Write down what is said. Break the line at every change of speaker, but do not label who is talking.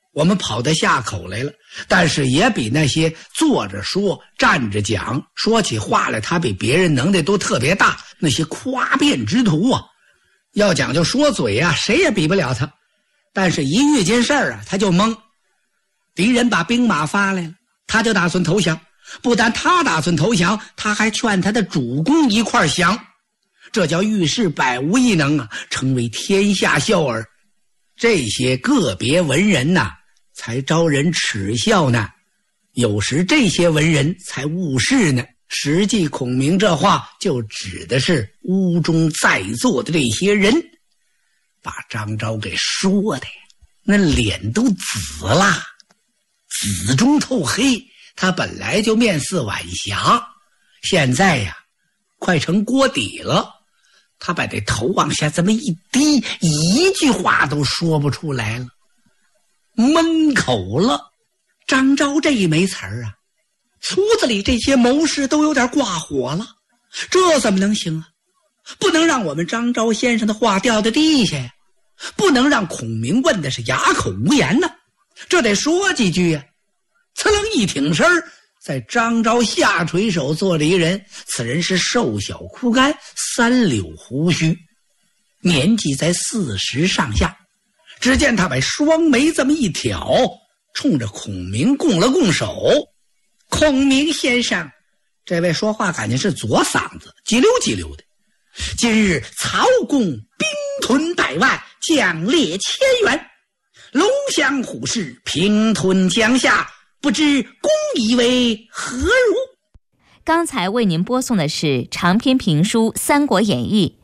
我们跑到下口来了，但是也比那些坐着说站着讲说起话来他比别人能耐都特别大那些夸辩之徒啊，要讲究说嘴啊，谁也比不了他。但是一遇见事儿啊，他就懵。敌人把兵马发来了，他就打算投降。不但他打算投降，他还劝他的主公一块降。这叫遇事百无一能啊，成为天下笑耳。这些个别文人呐，才招人耻笑呢。有时这些文人才误事呢。实际孔明这话就指的是屋中在座的这些人，把张昭给说的呀，那脸都紫了，紫中透黑。他本来就面似晚霞，现在呀，快成锅底了。他把这头往下这么一低，一句话都说不出来了，闷口了。张昭这一没词儿啊，屋子里这些谋士都有点挂火了。这怎么能行啊？不能让我们张昭先生的话掉在地下呀，不能让孔明问的是哑口无言呢，这得说几句呀。呲楞一挺身，在张昭下垂手坐着一人，此人是瘦小枯干，三绺胡须，年纪在40上下。只见他把双眉这么一挑，冲着孔明拱了拱手。孔明先生，这位说话感觉是左嗓子叽溜叽溜的。今日曹公兵屯100万，将列1000员，龙翔虎视，平吞江夏，不知公以为何如？
刚才为您播送的是长篇评书《三国演义》，